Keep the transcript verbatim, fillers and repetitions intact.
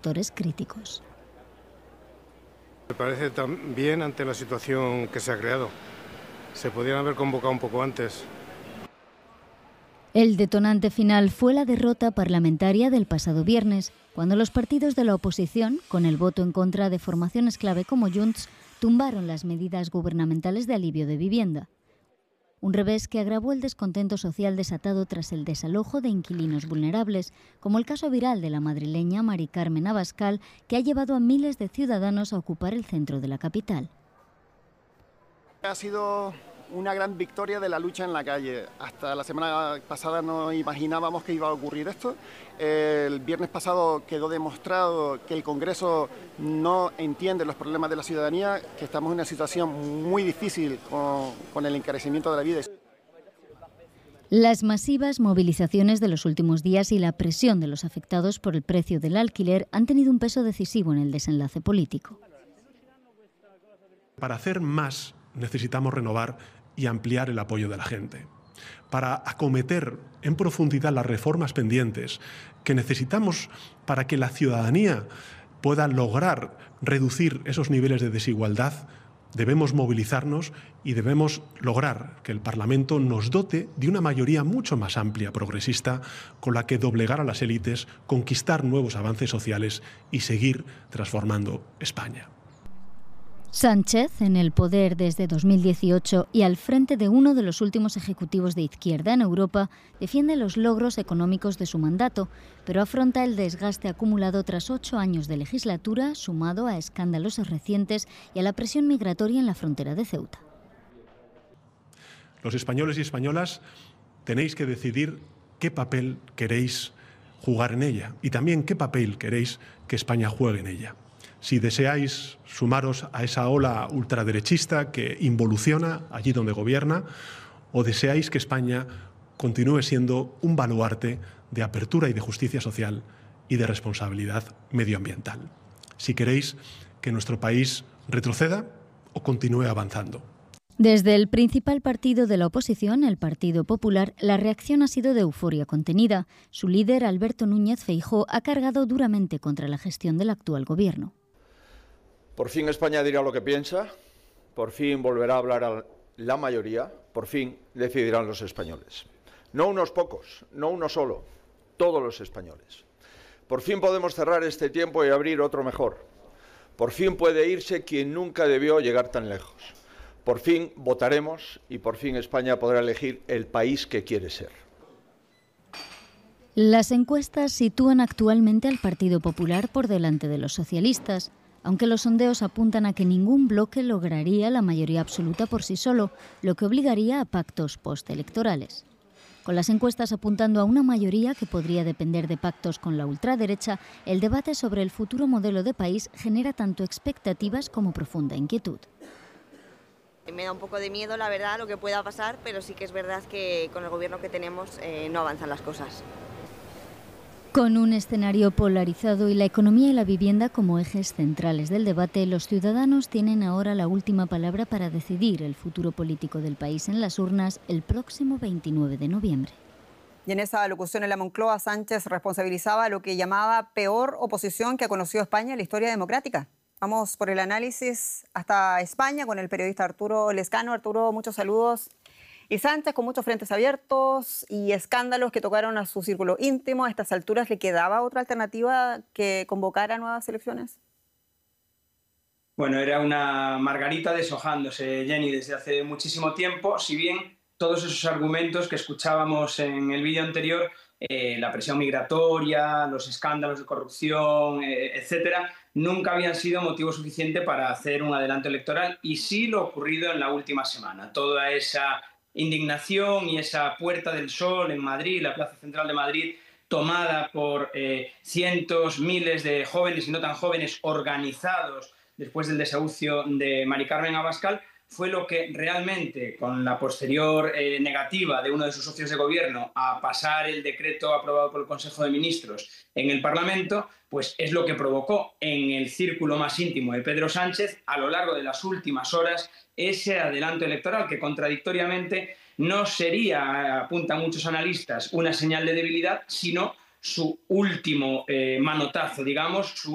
sectores críticos. Me parece tan bien ante la situación que se ha creado. Se podrían haber convocado un poco antes. El detonante final fue la derrota parlamentaria del pasado viernes, cuando los partidos de la oposición, con el voto en contra de formaciones clave como Junts, tumbaron las medidas gubernamentales de alivio de vivienda. Un revés que agravó el descontento social desatado tras el desalojo de inquilinos vulnerables, como el caso viral de la madrileña Mari Carmen Abascal, que ha llevado a miles de ciudadanos a ocupar el centro de la capital. Ha sido una gran victoria de la lucha en la calle. Hasta la semana pasada no imaginábamos que iba a ocurrir esto. El viernes pasado quedó demostrado que el Congreso no entiende los problemas de la ciudadanía, que estamos en una situación muy difícil con, con el encarecimiento de la vida. Las masivas movilizaciones de los últimos días y la presión de los afectados por el precio del alquiler han tenido un peso decisivo en el desenlace político. Para hacer más necesitamos renovar y ampliar el apoyo de la gente. Para acometer en profundidad las reformas pendientes que necesitamos para que la ciudadanía pueda lograr reducir esos niveles de desigualdad, debemos movilizarnos y debemos lograr que el Parlamento nos dote de una mayoría mucho más amplia, progresista, con la que doblegar a las élites, conquistar nuevos avances sociales y seguir transformando España. Sánchez, en el poder desde dos mil dieciocho y al frente de uno de los últimos ejecutivos de izquierda en Europa, defiende los logros económicos de su mandato, pero afronta el desgaste acumulado tras ocho años de legislatura, sumado a escándalos recientes y a la presión migratoria en la frontera de Ceuta. Los españoles y españolas tenéis que decidir qué papel queréis jugar en ella y también qué papel queréis que España juegue en ella. Si deseáis sumaros a esa ola ultraderechista que involuciona allí donde gobierna, o deseáis que España continúe siendo un baluarte de apertura y de justicia social y de responsabilidad medioambiental. Si queréis que nuestro país retroceda o continúe avanzando. Desde el principal partido de la oposición, el Partido Popular, la reacción ha sido de euforia contenida. Su líder, Alberto Núñez Feijóo, ha cargado duramente contra la gestión del actual gobierno. Por fin España dirá lo que piensa, por fin volverá a hablar a la mayoría, por fin decidirán los españoles. No unos pocos, no uno solo, todos los españoles. Por fin podemos cerrar este tiempo y abrir otro mejor. Por fin puede irse quien nunca debió llegar tan lejos. Por fin votaremos y por fin España podrá elegir el país que quiere ser. Las encuestas sitúan actualmente al Partido Popular por delante de los socialistas, aunque los sondeos apuntan a que ningún bloque lograría la mayoría absoluta por sí solo, lo que obligaría a pactos postelectorales. Con las encuestas apuntando a una mayoría que podría depender de pactos con la ultraderecha, el debate sobre el futuro modelo de país genera tanto expectativas como profunda inquietud. Me da un poco de miedo, la verdad, lo que pueda pasar, pero sí que es verdad que con el gobierno que tenemos eh, no avanzan las cosas. Con un escenario polarizado y la economía y la vivienda como ejes centrales del debate, los ciudadanos tienen ahora la última palabra para decidir el futuro político del país en las urnas el próximo veintinueve de noviembre. Y en esa alocución en la Moncloa, Sánchez responsabilizaba lo que llamaba peor oposición que ha conocido España en la historia democrática. Vamos por el análisis hasta España con el periodista Arturo Lescano. Arturo, muchos saludos. Y Sánchez, con muchos frentes abiertos y escándalos que tocaron a su círculo íntimo, a estas alturas, ¿le quedaba otra alternativa que convocar a nuevas elecciones? Bueno, era una margarita deshojándose, Jenny, desde hace muchísimo tiempo, si bien todos esos argumentos que escuchábamos en el vídeo anterior, eh, la presión migratoria, los escándalos de corrupción, eh, etcétera, nunca habían sido motivo suficiente para hacer un adelanto electoral, y sí lo ocurrido en la última semana. Toda esa indignación y esa Puerta del Sol en Madrid, la Plaza Central de Madrid, tomada por eh, cientos, miles de jóvenes y no tan jóvenes organizados después del desahucio de Mari Carmen Abascal, fue lo que realmente, con la posterior eh, negativa de uno de sus socios de gobierno a pasar el decreto aprobado por el Consejo de Ministros en el Parlamento, pues es lo que provocó en el círculo más íntimo de Pedro Sánchez, a lo largo de las últimas horas, ese adelanto electoral que contradictoriamente no sería, apuntan muchos analistas, una señal de debilidad, sino su último eh, manotazo, digamos, su